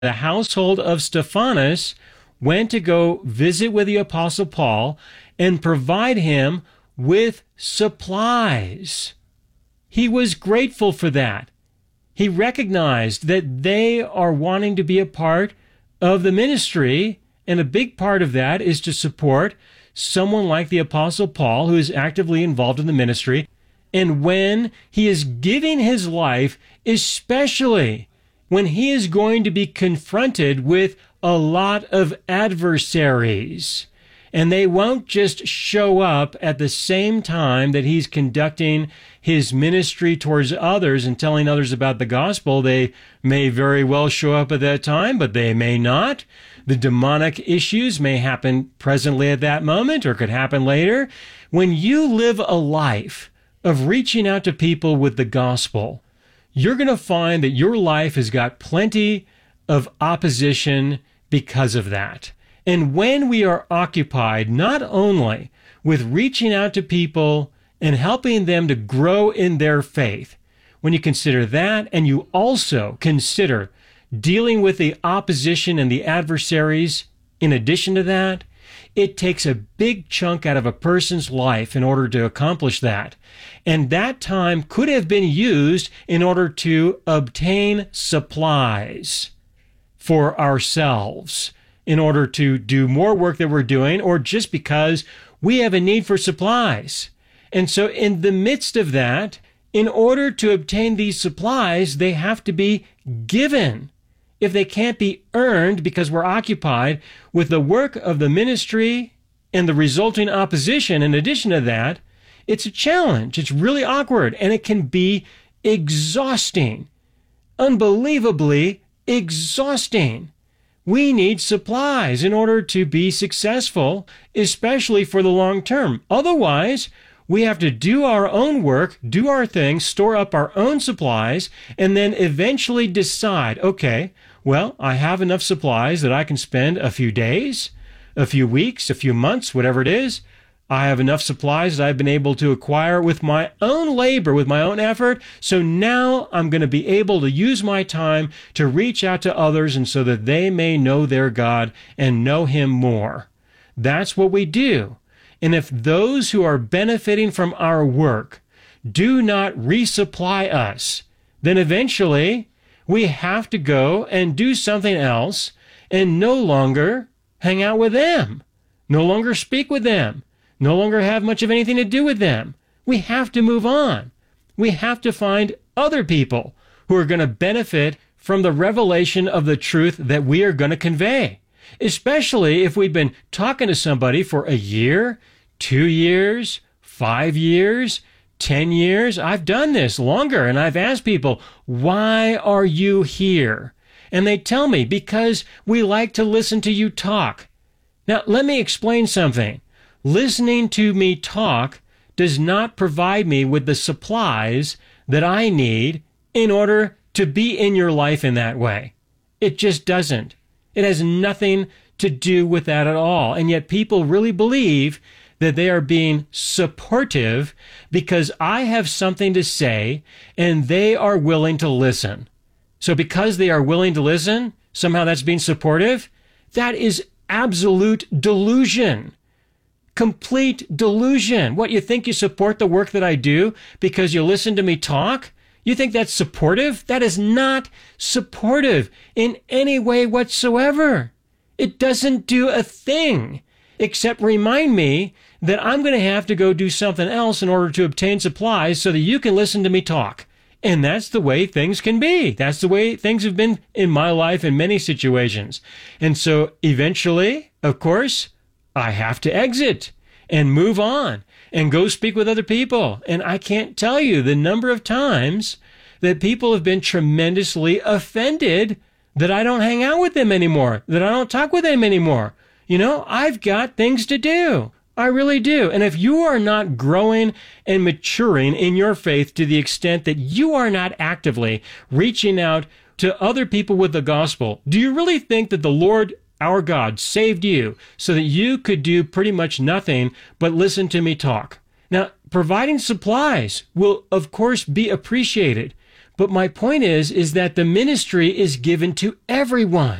The household of Stephanas went to go visit with the Apostle Paul and provide him with supplies. He was grateful for that. He recognized that they are wanting to be a part of the ministry, and a big part of that is to support someone like the Apostle Paul, who is actively involved in the ministry. And when he is giving his life, especially when he is going to be confronted with a lot of adversaries, and they won't just show up at the same time that he's conducting his ministry towards others and telling others about the gospel. They may very well show up at that time, but they may not. The demonic issues may happen presently at that moment or could happen later. When you live a life of reaching out to people with the gospel, you're going to find that your life has got plenty of opposition because of that. And when we are occupied not only with reaching out to people and helping them to grow in their faith, when you consider that and you also consider dealing with the opposition and the adversaries in addition to that, it takes a big chunk out of a person's life in order to accomplish that. And that time could have been used in order to obtain supplies for ourselves, in order to do more work that we're doing, or just because we have a need for supplies. And so in the midst of that, in order to obtain these supplies, they have to be given. If they can't be earned because we're occupied with the work of the ministry and the resulting opposition, in addition to that, it's a challenge. It's really awkward, and it can be exhausting, unbelievably exhausting. We need supplies in order to be successful, especially for the long term. Otherwise, we have to do our own work, do our thing, store up our own supplies, and then eventually decide, okay, well, I have enough supplies that I can spend a few days, a few weeks, a few months, whatever it is. I have enough supplies that I've been able to acquire with my own labor, with my own effort. So now I'm going to be able to use my time to reach out to others and so that they may know their God and know him more. That's what we do. And if those who are benefiting from our work do not resupply us, then eventually we have to go and do something else and no longer hang out with them, no longer speak with them, no longer have much of anything to do with them. We have to move on. We have to find other people who are going to benefit from the revelation of the truth that we are going to convey, especially if we've been talking to somebody for a year, 2 years, 5 years, 10 years. I've done this longer, and I've asked people, why are you here? And they tell me, because we like to listen to you talk. Now, let me explain something. Listening to me talk does not provide me with the supplies that I need in order to be in your life in that way. It just doesn't. It has nothing to do with that at all. And yet people really believe that they are being supportive because I have something to say and they are willing to listen. So because they are willing to listen, somehow that's being supportive? That is absolute delusion. Complete delusion. What, you think you support the work that I do because you listen to me talk? You think that's supportive? That is not supportive in any way whatsoever. It doesn't do a thing except remind me that I'm going to have to go do something else in order to obtain supplies so that you can listen to me talk. And that's the way things can be. That's the way things have been in my life in many situations. And so eventually, of course, I have to exit and move on and go speak with other people. And I can't tell you the number of times that people have been tremendously offended that I don't hang out with them anymore, that I don't talk with them anymore. You know, I've got things to do. I really do. And if you are not growing and maturing in your faith to the extent that you are not actively reaching out to other people with the gospel, do you really think that the Lord our God saved you so that you could do pretty much nothing but listen to me talk? Now, providing supplies will, of course, be appreciated, But my point is that the ministry is given to everyone.